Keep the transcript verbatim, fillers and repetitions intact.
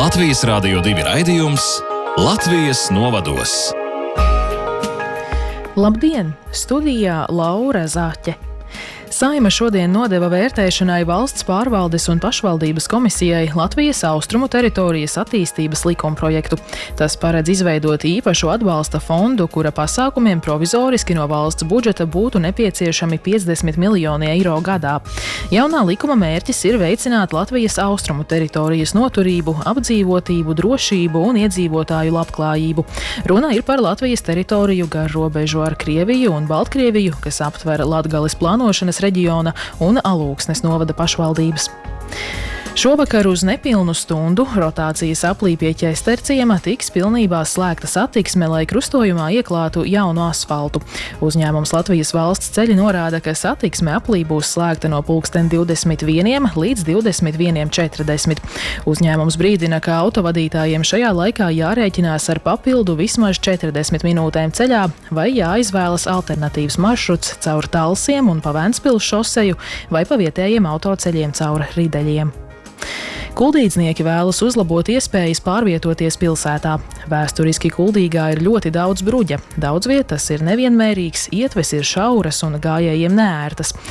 Latvijas Rādio divi raidījums Latvijas novados. Labdien! Studijā Laura Zaķe. Saeima šodien nodeva vērtēšanai Valsts pārvaldes un pašvaldības komisijai Latvijas austrumu teritorijas attīstības likumprojektu. Tas paredz izveidot īpašu atbalsta fondu, kura pasākumiem provizoriski no valsts budžeta būtu nepieciešami piecdesmit miljoni eiro gadā. Jaunā likuma mērķis ir veicināt Latvijas austrumu teritorijas noturību, apdzīvotību, drošību un iedzīvotāju labklājību. Runa ir par Latvijas teritoriju gar robežu ar Krieviju un Baltkrieviju, kas aptver Latgales plānošanas reģiona un Alūksnes novada pašvaldības. Šovakar uz nepilnu stundu rotācijas aplī pie Ķesterciema tiks pilnībā slēgta satiksme, lai krustojumā ieklātu jaunu asfaltu. Uzņēmums Latvijas valsts ceļi norāda, ka satiksme aplī būs slēgta no pulksten divdesmit vieniem līdz divdesmit vieniem četrdesmit. Uzņēmums brīdina, ka autovadītājiem šajā laikā jārēķinās ar papildu vismaz četrdesmit minūtēm ceļā vai jāizvēlas alternatīvs maršruts caur Talsiem un pa Ventspils šoseju vai pa vietējiem autoceļiem caur Rideļiem. Kuldīdznieki vēlas uzlabot iespējas pārvietoties pilsētā. Vēsturiski Kuldīgā ir ļoti daudz bruģa. Daudz vietas ir nevienmērīgs, ietves ir šauras un gājējiem neērtas.